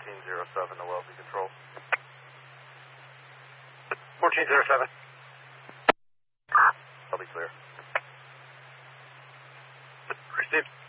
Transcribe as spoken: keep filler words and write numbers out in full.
fourteen zero seven to Wellesley Control. fourteen zero seven. I'll be clear. Received.